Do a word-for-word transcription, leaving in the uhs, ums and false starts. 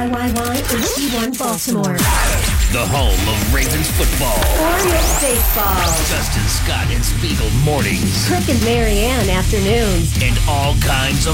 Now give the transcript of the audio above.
Y Y Y H D one Baltimore. The home of Ravens football. Orioles baseball. Justin Scott and Spiegel mornings. Kirk and Marianne afternoons. And all kinds of